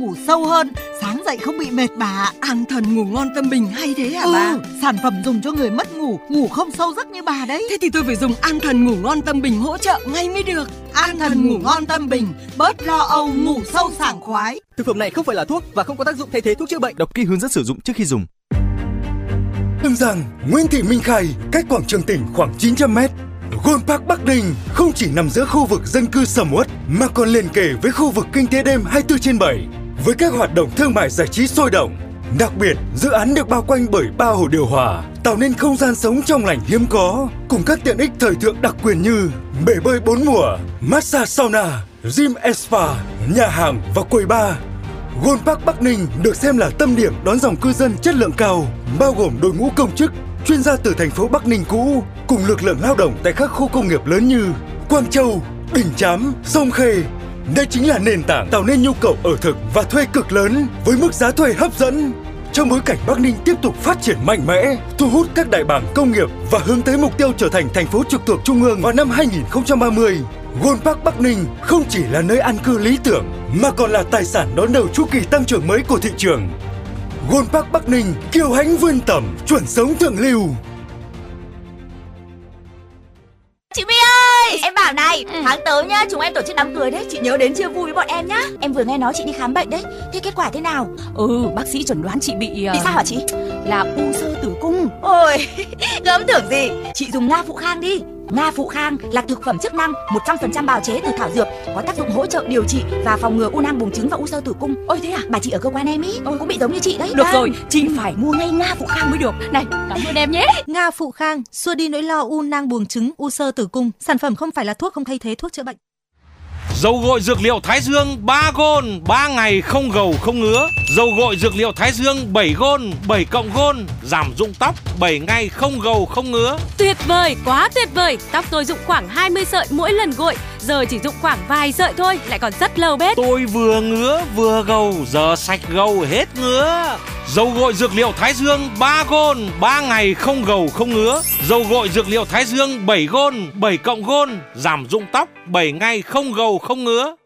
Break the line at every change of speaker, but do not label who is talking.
ngủ sâu hơn, sáng dậy không bị mệt bà.
An thần ngủ ngon tâm bình hay thế hả bà?
Sản phẩm dùng cho người mất ngủ, ngủ không sâu giấc như bà đấy.
Thế thì tôi phải dùng An thần ngủ ngon tâm bình hỗ trợ ngay mới được.
An thần ngủ ngon tâm bình, bớt lo âu, ngủ sâu sảng khoái.
Thực phẩm này không phải là thuốc và không có tác dụng thay thế thuốc chữa bệnh.
Đọc kỹ hướng dẫn sử dụng trước khi dùng.
Tưởng rằng Nguyễn Thị Minh Khai cách quảng trường Tỉnh khoảng 900m. Gold Park Bắc Ninh không chỉ nằm giữa khu vực dân cư sầm uất mà còn liền kề với khu vực kinh tế đêm 24/7 với các hoạt động thương mại giải trí sôi động. Đặc biệt, dự án được bao quanh bởi 3 hồ điều hòa, tạo nên không gian sống trong lành hiếm có, cùng các tiện ích thời thượng đặc quyền như bể bơi 4 mùa, massage sauna, gym and spa, nhà hàng và quầy bar. Gold Park Bắc Ninh được xem là tâm điểm đón dòng cư dân chất lượng cao, bao gồm đội ngũ công chức, chuyên gia từ thành phố Bắc Ninh cũ, cùng lực lượng lao động tại các khu công nghiệp lớn như Quang Châu, Đình Chám, Sông Khê. Đây chính là nền tảng tạo nên nhu cầu ở thực và thuê cực lớn với mức giá thuê hấp dẫn. Trong bối cảnh Bắc Ninh tiếp tục phát triển mạnh mẽ, thu hút các đại bàng công nghiệp và hướng tới mục tiêu trở thành thành phố trực thuộc Trung ương vào năm 2030, Gold Park Bắc Ninh không chỉ là nơi an cư lý tưởng mà còn là tài sản đón đầu chu kỳ tăng trưởng mới của thị trường. Gold Park Bắc Ninh kiêu hãnh vươn tầm, chuẩn sống thượng lưu.
Chị My ơi, em bảo này, tháng tới nhá, chúng em tổ chức đám cưới đấy, chị nhớ đến chia vui với bọn em nhá. Em vừa nghe nói chị đi khám bệnh đấy, thế kết quả thế nào?
Bác sĩ chẩn đoán chị bị
sao hả chị?
Là u xơ tử cung.
Ôi, gớm tưởng gì, chị dùng Nga Phụ Khang đi. Nga Phụ Khang là thực phẩm chức năng 100% bào chế từ thảo dược, có tác dụng hỗ trợ điều trị và phòng ngừa u nang buồng trứng và u xơ tử cung. Ôi thế à, bà chị ở cơ quan em ý cũng bị giống như chị đấy.
Được rồi, chị phải mua ngay Nga Phụ Khang mới được. Này, cảm ơn em nhé.
Nga Phụ Khang xua đi nỗi lo u nang buồng trứng, u xơ tử cung. Sản phẩm không phải là thuốc, không thay thế thuốc chữa bệnh.
Dầu gội dược liệu Thái Dương 3 Gold, 3 ngày không gầu không ngứa. Dầu gội dược liệu Thái Dương 7 Gold, 7 cộng Gold, giảm rụng tóc 7 ngày không gầu không ngứa.
Tuyệt vời, quá tuyệt vời. Tóc tôi rụng khoảng 20 sợi mỗi lần gội, giờ chỉ rụng khoảng vài sợi thôi, lại còn rất lâu bết.
Tôi vừa ngứa vừa gầu, giờ sạch gầu hết ngứa. Dầu gội dược liệu Thái Dương 3 Gold, 3 ngày không gầu không ngứa. Dầu gội dược liệu Thái Dương 7 Gold, 7 cộng Gold, giảm rụng tóc 7 ngày không gầu không ngứa.